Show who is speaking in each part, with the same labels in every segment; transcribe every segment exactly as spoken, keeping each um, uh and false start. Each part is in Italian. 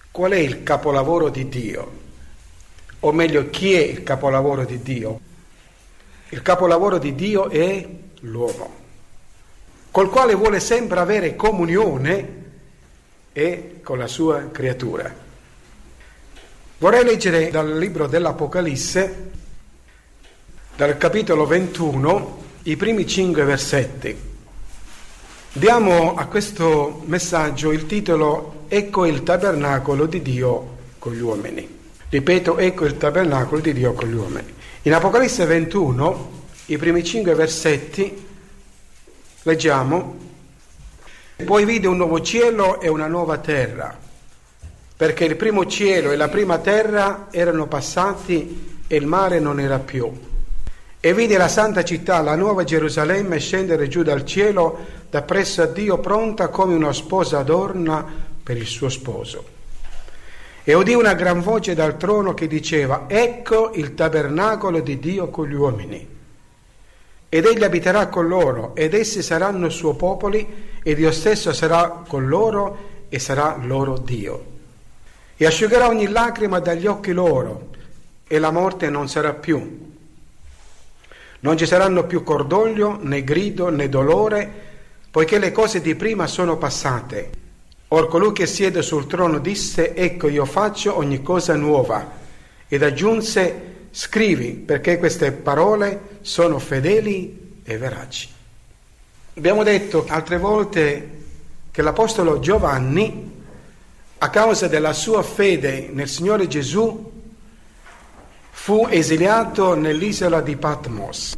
Speaker 1: Qual è il capolavoro di Dio? O meglio, chi è il capolavoro di Dio? Il capolavoro di Dio è l'uomo, col quale vuole sempre avere comunione e con la sua creatura. Vorrei leggere dal libro dell'Apocalisse, dal capitolo ventuno, i primi cinque versetti. Diamo a questo messaggio il titolo Ecco il tabernacolo di Dio con gli uomini. Ripeto, ecco il tabernacolo di Dio con gli uomini. In Apocalisse ventuno, i primi cinque versetti, leggiamo: Poi vide un nuovo cielo e una nuova terra, perché il primo cielo e la prima terra erano passati e il mare non era più. E vide la santa città, la nuova Gerusalemme, scendere giù dal cielo da presso a Dio, pronta come una sposa adorna per il suo sposo. E udì una gran voce dal trono che diceva: Ecco il tabernacolo di Dio con gli uomini. Ed egli abiterà con loro, ed essi saranno suoi popoli, e Dio stesso sarà con loro e sarà loro Dio. E asciugherà ogni lacrima dagli occhi loro, e la morte non sarà più. Non ci saranno più cordoglio, né grido, né dolore, poiché le cose di prima sono passate. Or colui che siede sul trono disse: Ecco, io faccio ogni cosa nuova. Ed aggiunse: Scrivi, perché queste parole sono fedeli e veraci. Abbiamo detto altre volte che l'Apostolo Giovanni, a causa della sua fede nel Signore Gesù, fu esiliato nell'isola di Patmos.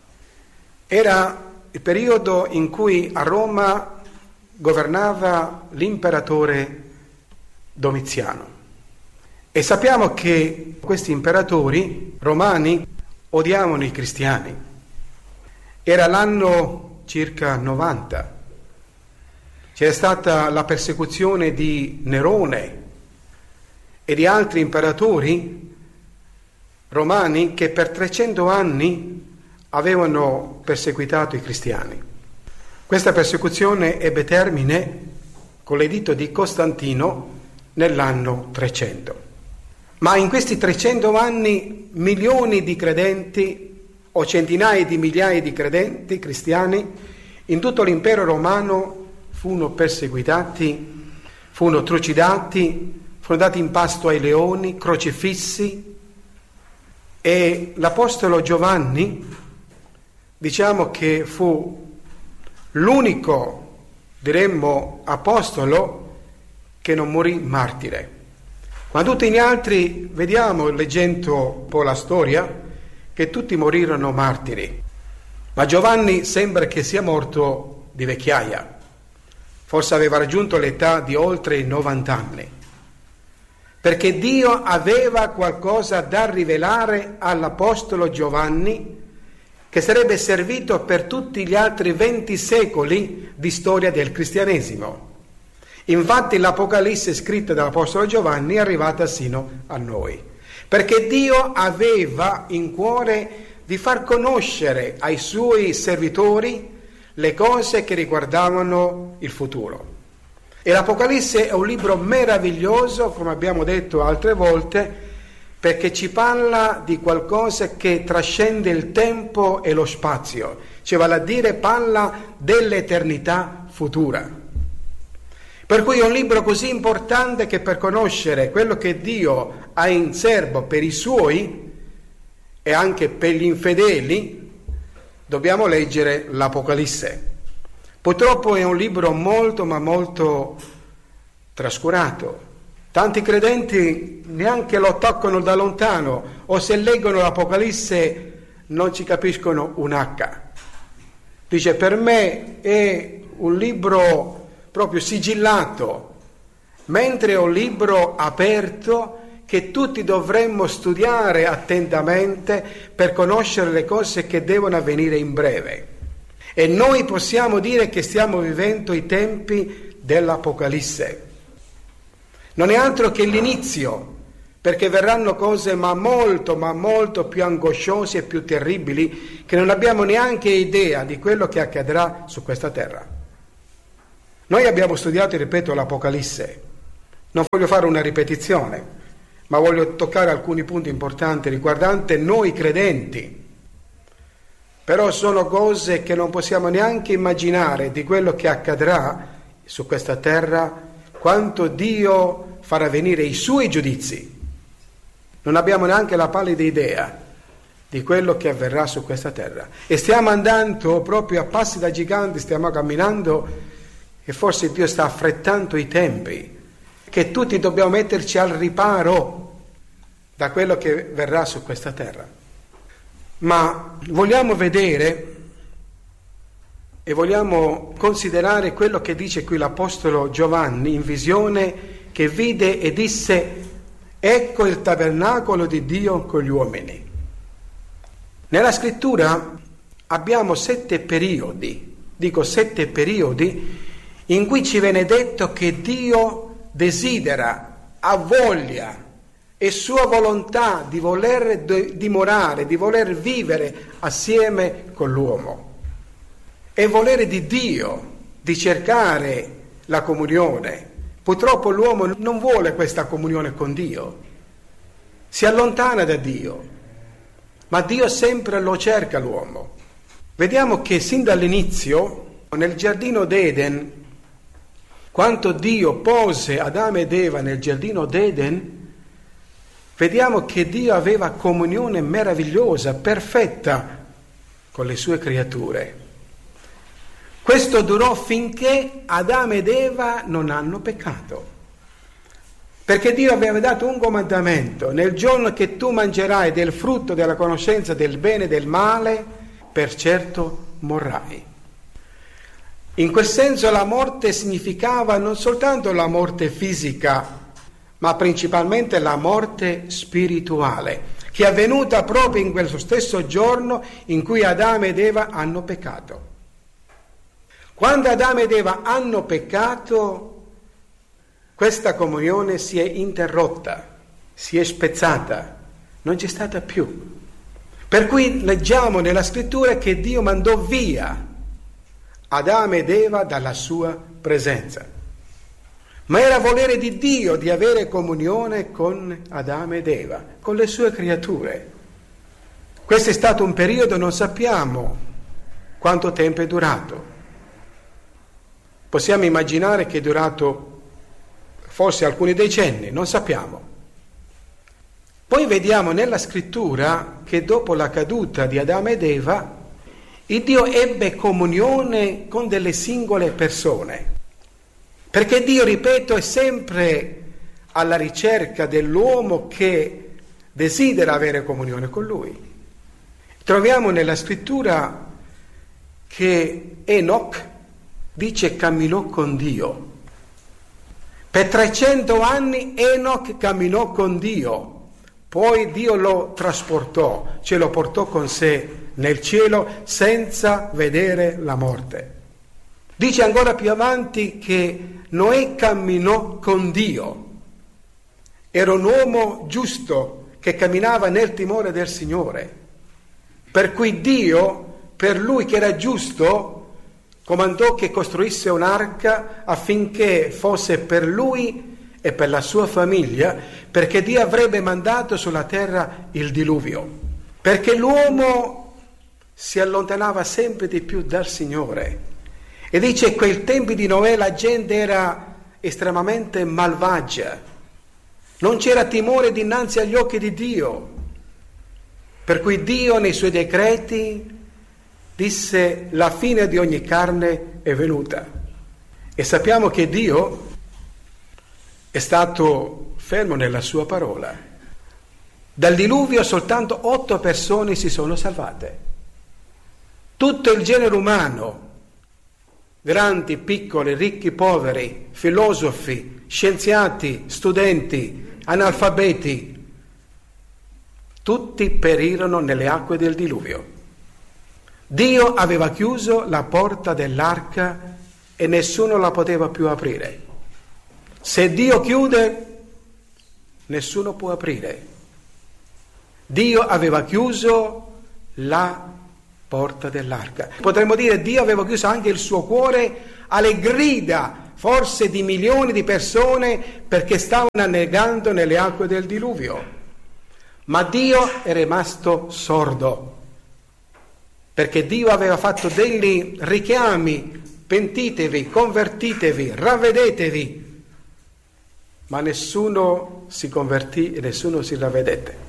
Speaker 1: Era il periodo in cui a Roma governava l'imperatore Domiziano. E sappiamo che questi imperatori romani odiavano i cristiani. Era l'anno circa novanta. C'era stata la persecuzione di Nerone e di altri imperatori romani che per trecento anni avevano perseguitato i cristiani. Questa persecuzione ebbe termine con l'editto di Costantino nell'anno trecento. Ma in questi trecento anni milioni di credenti o centinaia di migliaia di credenti cristiani in tutto l'impero romano furono perseguitati, furono trucidati, furono dati in pasto ai leoni, crocifissi. E l'Apostolo Giovanni, diciamo che fu l'unico, diremmo, apostolo che non morì martire. Ma tutti gli altri, vediamo, leggendo un po' la storia, che tutti morirono martiri. Ma Giovanni sembra che sia morto di vecchiaia. Forse aveva raggiunto l'età di oltre i novanta anni. Perché Dio aveva qualcosa da rivelare all'Apostolo Giovanni che sarebbe servito per tutti gli altri venti secoli di storia del cristianesimo. Infatti l'Apocalisse scritta dall'Apostolo Giovanni è arrivata sino a noi, perché Dio aveva in cuore di far conoscere ai suoi servitori le cose che riguardavano il futuro. E l'Apocalisse è un libro meraviglioso, come abbiamo detto altre volte, perché ci parla di qualcosa che trascende il tempo e lo spazio, cioè vale a dire parla dell'eternità futura. Per cui è un libro così importante che per conoscere quello che Dio ha in serbo per i suoi e anche per gli infedeli, dobbiamo leggere l'Apocalisse. Purtroppo è un libro molto ma molto trascurato. Tanti credenti neanche lo toccano da lontano, o se leggono l'Apocalisse non ci capiscono un H. Dice: per me è un libro proprio sigillato, mentre è un libro aperto che tutti dovremmo studiare attentamente per conoscere le cose che devono avvenire in breve. E noi possiamo dire che stiamo vivendo i tempi dell'Apocalisse. Non è altro che l'inizio, perché verranno cose ma molto, ma molto più angosciose e più terribili, che non abbiamo neanche idea di quello che accadrà su questa terra. Noi abbiamo studiato, ripeto, l'Apocalisse, Non voglio fare una ripetizione, ma voglio toccare alcuni punti importanti riguardanti noi credenti. Però sono cose che non possiamo neanche immaginare di quello che accadrà su questa terra quanto Dio farà venire i suoi giudizi. Non abbiamo neanche la pallida idea di quello che avverrà su questa terra. E stiamo andando proprio a passi da giganti, stiamo camminando e forse Dio sta affrettando i tempi, che tutti dobbiamo metterci al riparo da quello che verrà su questa terra. Ma vogliamo vedere e vogliamo considerare quello che dice qui l'Apostolo Giovanni in visione, che vide e disse: ecco il tabernacolo di Dio con gli uomini. Nella scrittura abbiamo sette periodi, dico sette periodi, in cui ci viene detto che Dio desidera, ha voglia, è sua volontà di voler dimorare, di voler vivere assieme con l'uomo. È volere di Dio di cercare la comunione. Purtroppo l'uomo non vuole questa comunione con Dio, si allontana da Dio. Ma Dio sempre lo cerca l'uomo. Vediamo che sin dall'inizio, nel giardino d'Eden, quando Dio pose Adamo ed Eva nel giardino d'Eden, vediamo che Dio aveva comunione meravigliosa, perfetta con le sue creature. Questo durò finché Adamo ed Eva non hanno peccato. Perché Dio aveva dato un comandamento: nel giorno che tu mangerai del frutto della conoscenza del bene e del male, per certo morrai. In quel senso la morte significava non soltanto la morte fisica, ma principalmente la morte spirituale, che è avvenuta proprio in quel stesso giorno in cui Adamo ed Eva hanno peccato. Quando Adamo ed Eva hanno peccato, questa comunione si è interrotta, si è spezzata, non c'è stata più. Per cui leggiamo nella scrittura che Dio mandò via Adamo ed Eva dalla sua presenza. Ma era volere di Dio di avere comunione con Adamo ed Eva, con le sue creature. Questo è stato un periodo, non sappiamo quanto tempo è durato. Possiamo immaginare che è durato forse alcuni decenni, non sappiamo. Poi vediamo nella scrittura che dopo la caduta di Adamo ed Eva, il Dio ebbe comunione con delle singole persone. Perché Dio, ripeto, è sempre alla ricerca dell'uomo che desidera avere comunione con Lui. Troviamo nella scrittura che Enoch dice camminò con Dio. Per trecento anni Enoch camminò con Dio, poi Dio lo trasportò, ce lo portò con sé nel cielo senza vedere la morte. Dice ancora più avanti che Noè camminò con Dio, era un uomo giusto che camminava nel timore del Signore, per cui Dio, per lui che era giusto, comandò che costruisse un'arca affinché fosse per lui e per la sua famiglia, perché Dio avrebbe mandato sulla terra il diluvio, perché l'uomo si allontanava sempre di più dal Signore. E dice che quei tempi di Noè la gente era estremamente malvagia, non c'era timore dinanzi agli occhi di Dio, per cui Dio nei suoi decreti disse la fine di ogni carne è venuta. E sappiamo che Dio è stato fermo nella sua parola. Dal diluvio soltanto otto persone si sono salvate. Tutto il genere umano, grandi, piccoli, ricchi, poveri, filosofi, scienziati, studenti, analfabeti, tutti perirono nelle acque del diluvio. Dio aveva chiuso la porta dell'arca e nessuno la poteva più aprire. Se Dio chiude, nessuno può aprire. Dio aveva chiuso la porta dell'arca. Potremmo dire Dio aveva chiuso anche il suo cuore alle grida, forse di milioni di persone, perché stavano annegando nelle acque del diluvio. Ma Dio è rimasto sordo, perché Dio aveva fatto degli richiami: pentitevi, convertitevi, ravvedetevi. Ma nessuno si convertì e nessuno si ravvedette.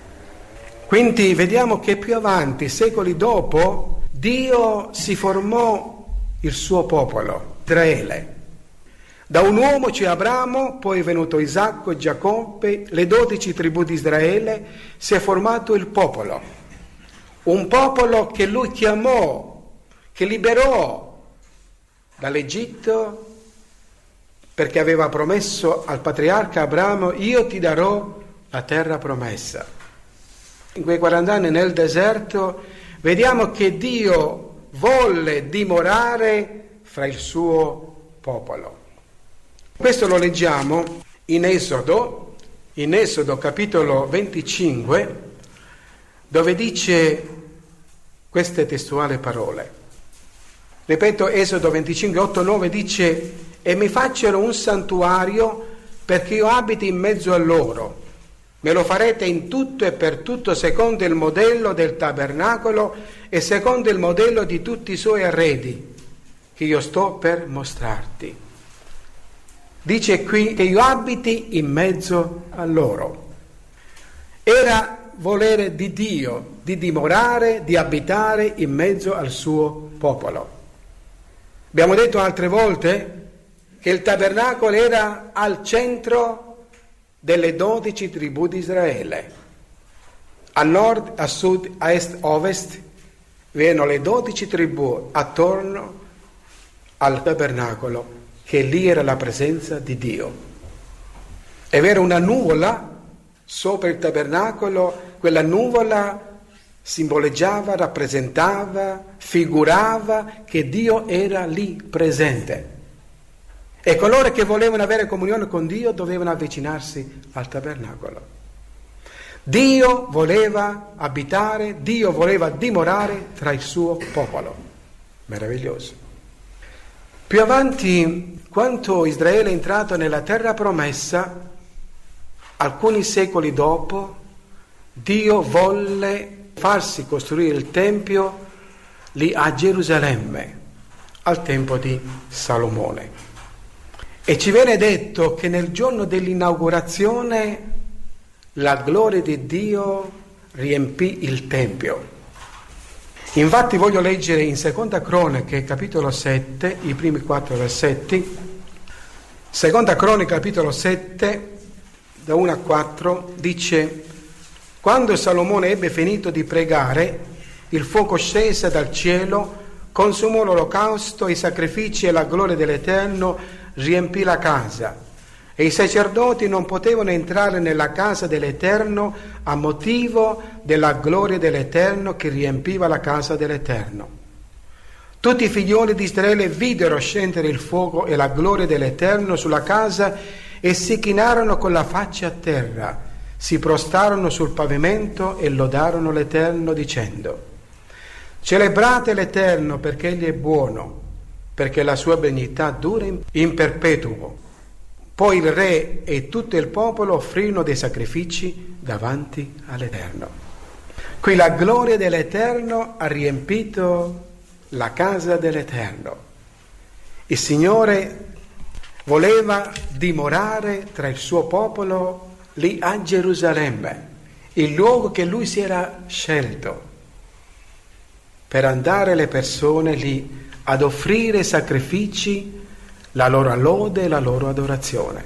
Speaker 1: Quindi vediamo che più avanti, secoli dopo, Dio si formò il suo popolo, Israele. Da un uomo c'è Abramo, poi è venuto Isacco, Giacobbe, le dodici tribù di Israele, si è formato il popolo. Un popolo che lui chiamò, che liberò dall'Egitto, perché aveva promesso al patriarca Abramo: io ti darò la terra promessa. In quei quaranta anni nel deserto vediamo che Dio volle dimorare fra il suo popolo. Questo lo leggiamo in Esodo, in Esodo capitolo venticinque, dove dice queste testuali parole. Ripeto, Esodo venticinque, otto, nove dice: e mi faccero un santuario perché io abiti in mezzo a loro. Me lo farete in tutto e per tutto secondo il modello del tabernacolo e secondo il modello di tutti i suoi arredi che io sto per mostrarti. Dice qui che io abiti in mezzo a loro. Era volere di Dio di dimorare, di abitare in mezzo al suo popolo. Abbiamo detto altre volte che il tabernacolo era al centro delle dodici tribù di Israele. A nord, a sud, a est, ovest vi erano le dodici tribù attorno al tabernacolo, che lì era la presenza di Dio. E era una nuvola sopra il tabernacolo, quella nuvola simboleggiava, rappresentava, figurava che Dio era lì presente. E coloro che volevano avere comunione con Dio dovevano avvicinarsi al tabernacolo. Dio voleva abitare, Dio voleva dimorare tra il suo popolo. Meraviglioso. Più avanti, quando Israele è entrato nella terra promessa, alcuni secoli dopo, Dio volle farsi costruire il Tempio lì a Gerusalemme, al tempo di Salomone. E ci viene detto che nel giorno dell'inaugurazione la gloria di Dio riempì il Tempio. Infatti voglio leggere in Seconda Croniche, capitolo sette, i primi quattro versetti. Seconda Cronica, capitolo sette, da uno a quattro, dice: quando Salomone ebbe finito di pregare, il fuoco scese dal cielo, consumò l'olocausto, i sacrifici e la gloria dell'Eterno riempì la casa. E i sacerdoti non potevano entrare nella casa dell'Eterno a motivo della gloria dell'Eterno che riempiva la casa dell'Eterno. Tutti i figlioli di Israele videro scendere il fuoco e la gloria dell'Eterno sulla casa e si chinarono con la faccia a terra, si prostrarono sul pavimento e lodarono l'Eterno dicendo: celebrate l'Eterno perché Egli è buono, perché la sua benignità dura in perpetuo. Poi il re e tutto il popolo offrirono dei sacrifici davanti all'Eterno. Qui la gloria dell'Eterno ha riempito la casa dell'Eterno. Il Signore voleva dimorare tra il suo popolo lì a Gerusalemme, il luogo che lui si era scelto per andare le persone lì ad offrire sacrifici, la loro lode e la loro adorazione.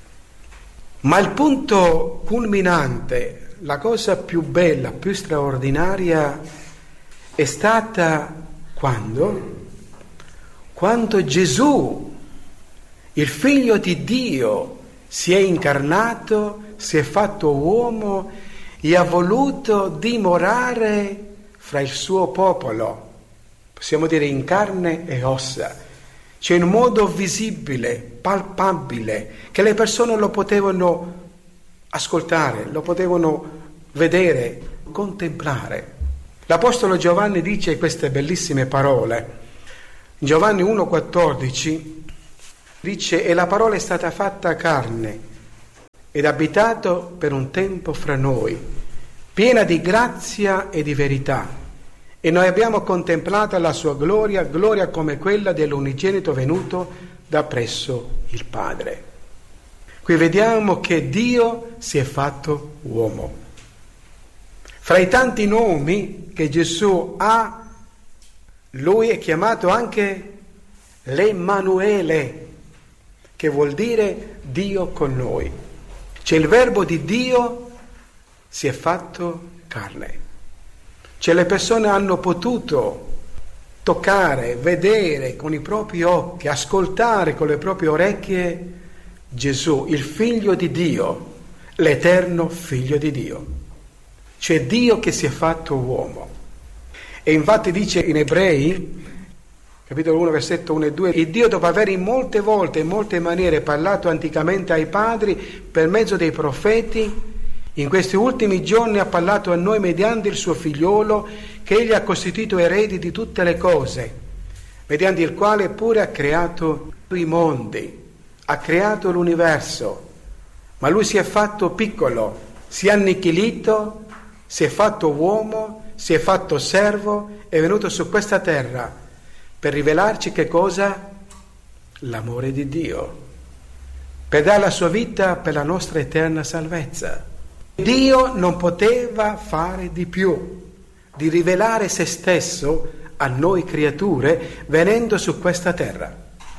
Speaker 1: Ma il punto culminante, la cosa più bella, più straordinaria, è stata quando? Quando Gesù, il Figlio di Dio, si è incarnato, si è fatto uomo e ha voluto dimorare fra il suo popolo, possiamo dire in carne e ossa. C'è un modo visibile, palpabile, che le persone lo potevano ascoltare, lo potevano vedere, contemplare. L'Apostolo Giovanni dice queste bellissime parole. Giovanni uno quattordici dice: e la parola è stata fatta carne ed abitato per un tempo fra noi, piena di grazia e di verità, e noi abbiamo contemplato la sua gloria, gloria come quella dell'unigenito venuto da presso il Padre. Qui vediamo che Dio si è fatto uomo. Fra i tanti nomi che Gesù ha, lui è chiamato anche l'Emmanuele, che vuol dire Dio con noi. Cioè il verbo di Dio si è fatto carne. Cioè le persone hanno potuto toccare, vedere con i propri occhi, ascoltare con le proprie orecchie Gesù, il figlio di Dio, l'eterno figlio di Dio. C'è Dio che si è fatto uomo. E infatti dice in Ebrei, capitolo uno, versetto uno e due, il Dio, dopo aver in molte volte, in molte maniere parlato anticamente ai padri per mezzo dei profeti, in questi ultimi giorni ha parlato a noi mediante il suo figliolo, che egli ha costituito eredi di tutte le cose, mediante il quale pure ha creato i mondi, ha creato l'universo, ma lui si è fatto piccolo, si è annichilito, si è fatto uomo, si è fatto servo, è venuto su questa terra per rivelarci che cosa? L'amore di Dio, per dare la sua vita per la nostra eterna salvezza. Dio non poteva fare di più, di rivelare se stesso a noi creature venendo su questa terra.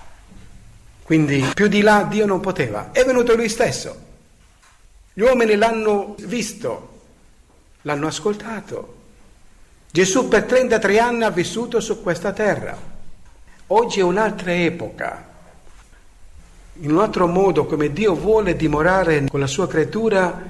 Speaker 1: Quindi più di là Dio non poteva, è venuto lui stesso. Gli uomini l'hanno visto, l'hanno ascoltato. Gesù per trentatré anni ha vissuto su questa terra. Oggi è un'altra epoca, in un altro modo, come Dio vuole dimorare con la sua creatura.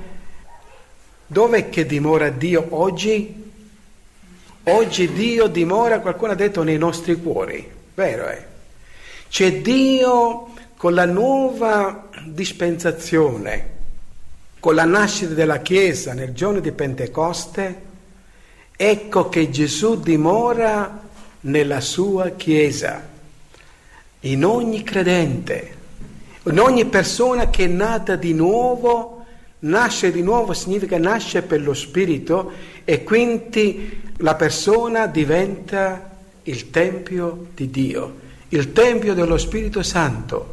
Speaker 1: Dov'è che dimora Dio oggi? Oggi Dio dimora, qualcuno ha detto, nei nostri cuori, vero è? C'è Dio con la nuova dispensazione, con la nascita della Chiesa nel giorno di Pentecoste. Ecco che Gesù dimora nella sua Chiesa, in ogni credente, in ogni persona che è nata di nuovo. Nasce di nuovo significa nasce per lo Spirito, e quindi la persona diventa il Tempio di Dio, il Tempio dello Spirito Santo.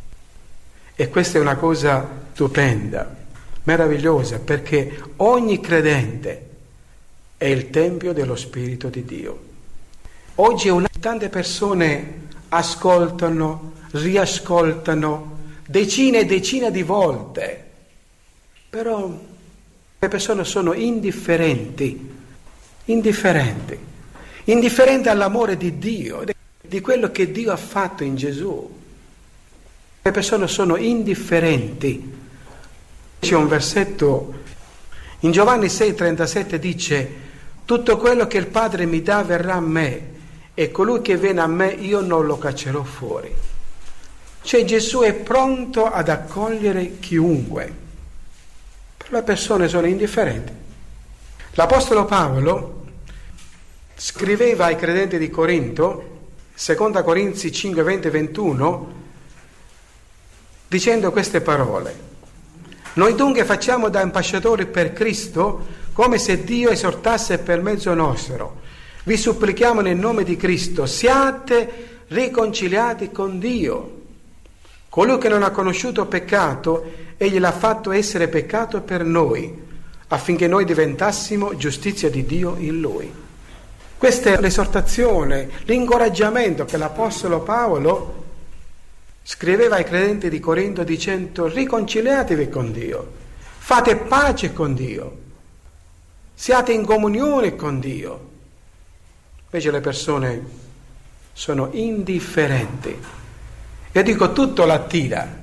Speaker 1: E questa è una cosa stupenda, meravigliosa, perché ogni credente è il Tempio dello Spirito di Dio. Oggi una... tante persone ascoltano, riascoltano decine e decine di volte, però le persone sono indifferenti, indifferenti, indifferenti all'amore di Dio, di quello che Dio ha fatto in Gesù. Le persone sono indifferenti. C'è un versetto in Giovanni sei trentasette, dice: tutto quello che il Padre mi dà verrà a me, e colui che viene a me io non lo caccerò fuori. Cioè Gesù è pronto ad accogliere chiunque. Le persone sono indifferenti. L'Apostolo Paolo scriveva ai credenti di Corinto, seconda Corinzi cinque, venti e ventuno, dicendo queste parole: noi dunque facciamo da ambasciatori per Cristo, come se Dio esortasse per mezzo nostro. Vi supplichiamo nel nome di Cristo, siate riconciliati con Dio. Colui che non ha conosciuto peccato, egli l'ha fatto essere peccato per noi, affinché noi diventassimo giustizia di Dio in Lui. Questa è l'esortazione, l'incoraggiamento che l'Apostolo Paolo scriveva ai credenti di Corinto, dicendo: riconciliatevi con Dio, fate pace con Dio, siate in comunione con Dio. Invece le persone sono indifferenti. Io dico, tutto l'attira,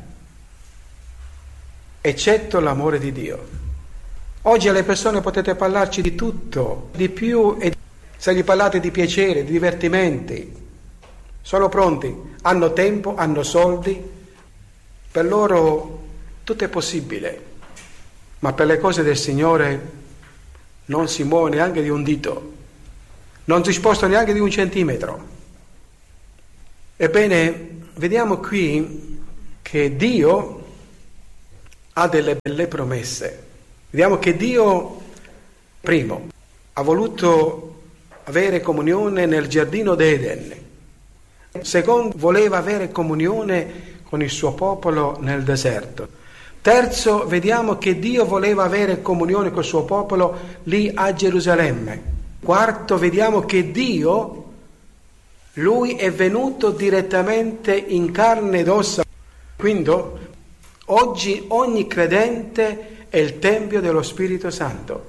Speaker 1: eccetto l'amore di Dio. Oggi alle persone potete parlarci di tutto, di più, e se gli parlate di piacere, di divertimenti, sono pronti, hanno tempo, hanno soldi, per loro tutto è possibile, ma per le cose del Signore non si muove neanche di un dito. non si sposta neanche di un centimetro. Ebbene, vediamo qui che Dio ha delle belle promesse. Vediamo che Dio, primo, ha voluto avere comunione nel giardino d'Eden. Secondo, voleva avere comunione con il suo popolo nel deserto. Terzo, vediamo che Dio voleva avere comunione col suo popolo lì a Gerusalemme. Quarto, vediamo che Dio, Lui è venuto direttamente in carne ed ossa. Quindi, oggi ogni credente è il Tempio dello Spirito Santo.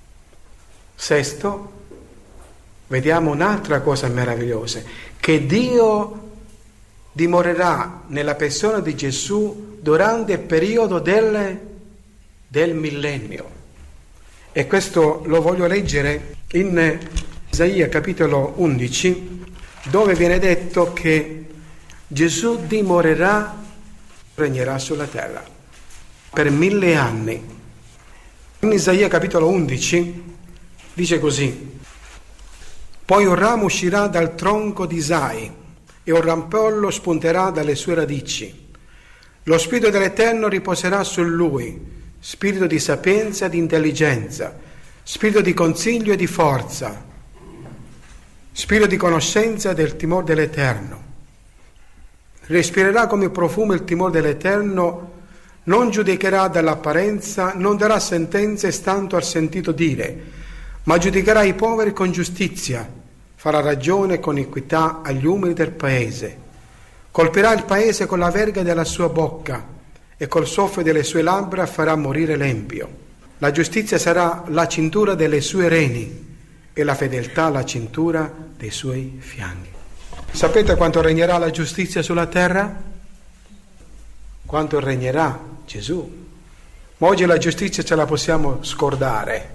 Speaker 1: Sesto, vediamo un'altra cosa meravigliosa, che Dio dimorerà nella persona di Gesù durante il periodo del, del millennio. E questo lo voglio leggere in Isaia capitolo undici, dove viene detto che Gesù dimorerà, regnerà sulla terra per mille anni. In Isaia capitolo undici dice così: poi un ramo uscirà dal tronco di Isai e un rampollo spunterà dalle sue radici. Lo spirito dell'Eterno riposerà su lui, spirito di sapienza e di intelligenza, spirito di consiglio e di forza, spirito di conoscenza e del timore dell'Eterno. Respirerà come profumo il timore dell'Eterno, non giudicherà dall'apparenza, non darà sentenze stando al sentito dire, ma giudicherà i poveri con giustizia, farà ragione con equità agli umili del paese. Colpirà il paese con la verga della sua bocca e col soffio delle sue labbra farà morire l'empio. La giustizia sarà la cintura delle sue reni e la fedeltà la cintura dei suoi fianchi. Sapete quanto regnerà la giustizia sulla terra? Quanto regnerà Gesù. Ma oggi la giustizia ce la possiamo scordare.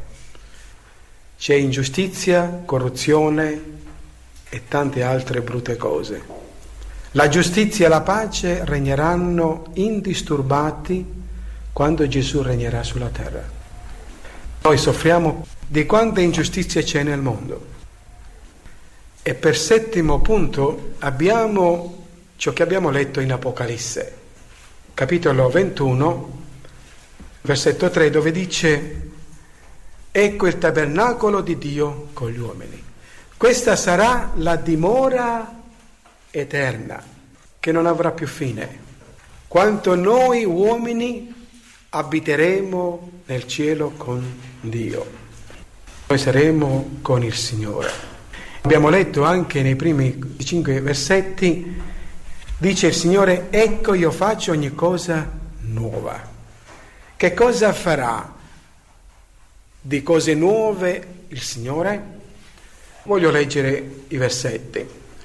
Speaker 1: C'è ingiustizia, corruzione e tante altre brutte cose. La giustizia e la pace regneranno indisturbati quando Gesù regnerà sulla terra. Noi soffriamo di quanta ingiustizia c'è nel mondo. E per settimo punto abbiamo ciò che abbiamo letto in Apocalisse, capitolo ventuno, versetto tre, dove dice: ecco il tabernacolo di Dio con gli uomini. Questa sarà la dimora eterna, che non avrà più fine. Quanto noi uomini abiteremo nel cielo con Dio. Noi saremo con il Signore. Abbiamo letto anche nei primi cinque versetti, dice il Signore: ecco io faccio ogni cosa nuova. Che cosa farà di cose nuove il Signore? Voglio leggere i versetti.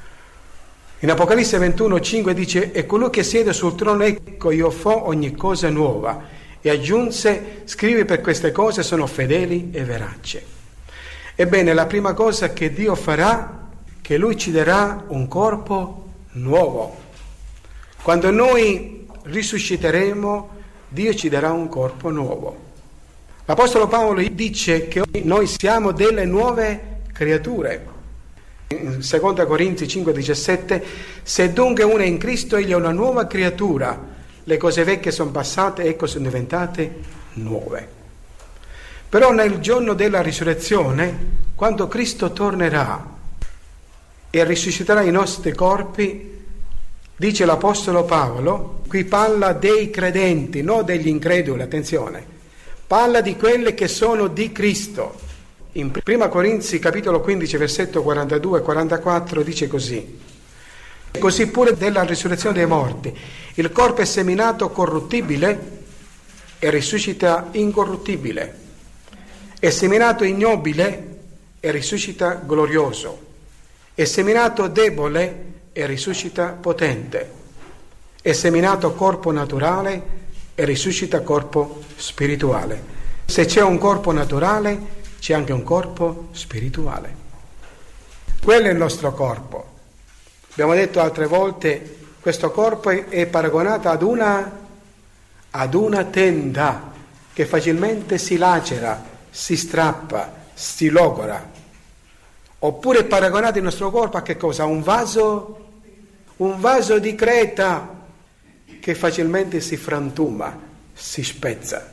Speaker 1: In Apocalisse ventuno cinque dice: e colui che siede sul trono, ecco io fo ogni cosa nuova. E aggiunse: scrivi, per queste cose sono fedeli e veraci. Ebbene, la prima cosa che Dio farà, che Lui ci darà un corpo nuovo. Quando noi risusciteremo, Dio ci darà un corpo nuovo. L'Apostolo Paolo dice che noi siamo delle nuove creature. In seconda Corinzi cinque diciassette: se dunque uno è in Cristo, egli è una nuova creatura, le cose vecchie sono passate, ecco sono diventate nuove. Però nel giorno della risurrezione, quando Cristo tornerà e risusciterà i nostri corpi, dice l'Apostolo Paolo, qui parla dei credenti, non degli increduli, attenzione, parla di quelle che sono di Cristo. In prima Corinzi capitolo quindici versetto quarantadue e quarantaquattro dice così: così pure della risurrezione dei morti, il corpo è seminato corruttibile e risuscita incorruttibile, è seminato ignobile e risuscita glorioso, è seminato debole e risuscita potente, è seminato corpo naturale e risuscita corpo spirituale. Se c'è un corpo naturale, c'è anche un corpo spirituale. Quello è il nostro corpo. Abbiamo detto altre volte, questo corpo è paragonato ad una, ad una tenda che facilmente si lacera, si strappa, si logora. Oppure paragonate il nostro corpo a che cosa? A un vaso, un vaso di Creta che facilmente si frantuma, si spezza.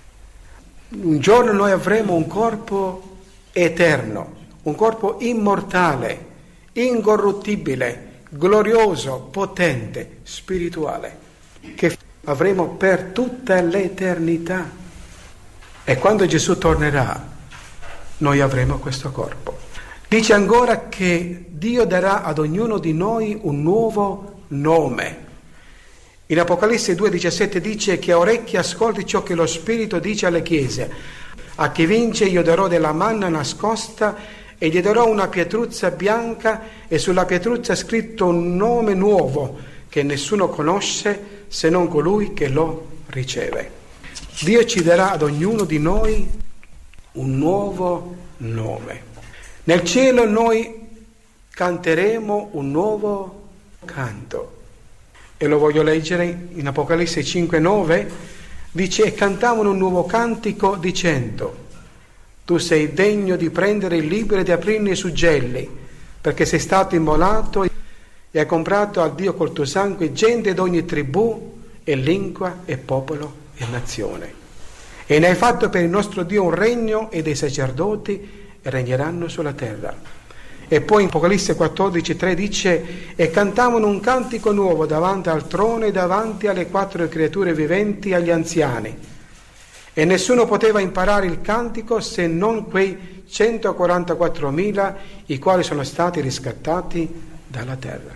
Speaker 1: Un giorno noi avremo un corpo eterno, un corpo immortale, incorruttibile, glorioso, potente, spirituale, che avremo per tutta l'eternità. E quando Gesù tornerà, noi avremo questo corpo. Dice ancora che Dio darà ad ognuno di noi un nuovo nome. In Apocalisse due diciassette dice: che a orecchi ascolti ciò che lo Spirito dice alle chiese. A chi vince io darò della manna nascosta e gli darò una pietruzza bianca, e sulla pietruzza è scritto un nome nuovo che nessuno conosce se non colui che lo riceve. Dio ci darà ad ognuno di noi un nuovo nome. Nel cielo noi canteremo un nuovo canto. E lo voglio leggere in Apocalisse cinque nove, dice: e cantavano un nuovo cantico dicendo: tu sei degno di prendere il libro e di aprirne i suggelli, perché sei stato immolato e hai comprato a Dio col tuo sangue gente d'ogni tribù e lingua e popolo e nazione. E ne hai fatto per il nostro Dio un regno, e dei sacerdoti e regneranno sulla terra. E poi in Apocalisse quattordici tre dice: e cantavano un cantico nuovo davanti al trono e davanti alle quattro creature viventi e agli anziani. E nessuno poteva imparare il cantico se non quei centoquarantaquattromila, i quali sono stati riscattati dalla terra.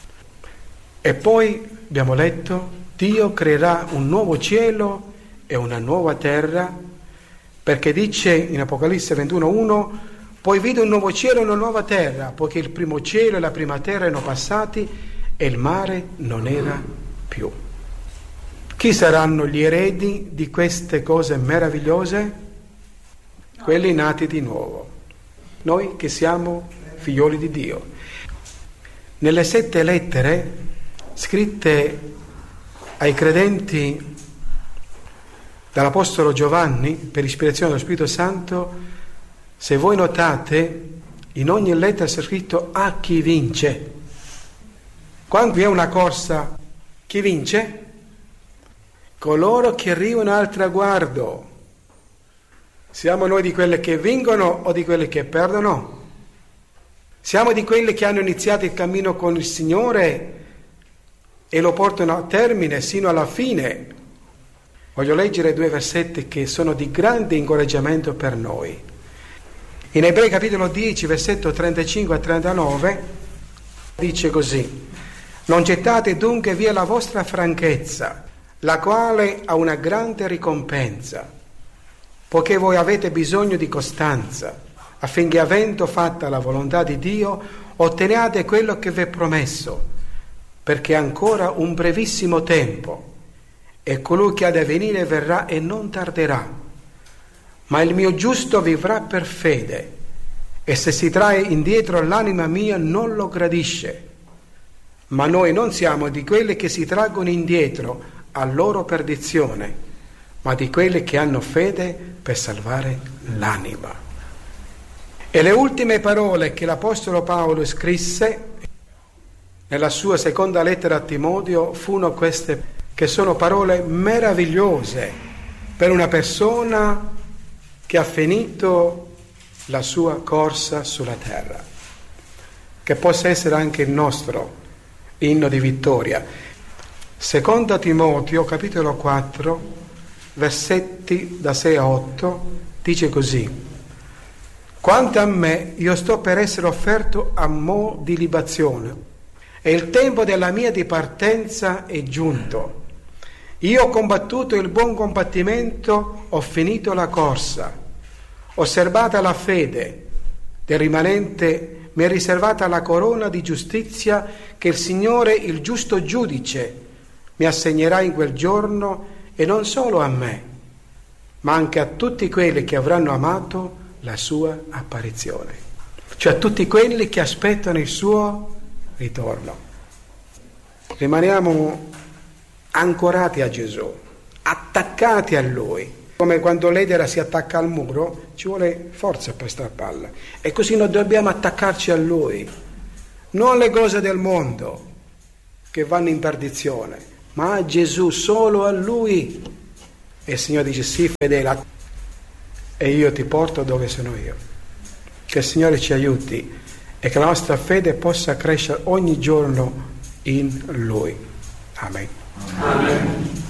Speaker 1: E poi abbiamo letto: Dio creerà un nuovo cielo e una nuova terra, perché dice in Apocalisse ventuno uno: poi vide un nuovo cielo e una nuova terra, poiché il primo cielo e la prima terra erano passati e il mare non era più. Chi saranno gli eredi di queste cose meravigliose? Quelli nati di nuovo, noi che siamo figlioli di Dio. Nelle sette lettere scritte ai credenti dall'Apostolo Giovanni per ispirazione dello Spirito Santo, se voi notate, in ogni lettera c'è scritto a chi vince. Quando vi è una corsa, chi vince? Coloro che arrivano al traguardo. Siamo noi di quelle che vincono o di quelle che perdono? Siamo di quelli che hanno iniziato il cammino con il Signore e lo portano a termine sino alla fine. Voglio leggere due versetti che sono di grande incoraggiamento per noi. In Ebrei capitolo dieci, versetto trentacinque a trentanove, dice così: non gettate dunque via la vostra franchezza, la quale ha una grande ricompensa, poiché voi avete bisogno di costanza, affinché, avendo fatta la volontà di Dio, otteniate quello che vi è promesso, perché ancora un brevissimo tempo, e colui che ha da venire verrà e non tarderà. Ma il mio giusto vivrà per fede, e se si trae indietro l'anima mia non lo gradisce. Ma noi non siamo di quelli che si traggono indietro a loro perdizione, ma di quelli che hanno fede per salvare l'anima. E le ultime parole che l'Apostolo Paolo scrisse nella sua seconda lettera a Timoteo furono queste, che sono parole meravigliose per una persona che ha finito la sua corsa sulla terra, che possa essere anche il nostro inno di vittoria. Seconda Timoteo, capitolo quattro, versetti da sei a otto, dice così: quanto a me, io sto per essere offerto a mo' di libazione, e il tempo della mia dipartenza è giunto. Io ho combattuto il buon combattimento, ho finito la corsa, ho osservata la fede, del rimanente mi è riservata la corona di giustizia che il Signore, il giusto giudice, mi assegnerà in quel giorno, e non solo a me, ma anche a tutti quelli che avranno amato la sua apparizione, cioè a tutti quelli che aspettano il suo ritorno. Rimaniamo ancorati a Gesù, attaccati a Lui, Come quando l'edera si attacca al muro, ci vuole forza per strapparla. E così noi dobbiamo attaccarci a Lui, non alle cose del mondo che vanno in perdizione, ma a Gesù, solo a Lui. E il Signore dice: sii fedele e io ti porto dove sono io. Che il Signore ci aiuti e che la nostra fede possa crescere ogni giorno in Lui. Amen.
Speaker 2: Amen.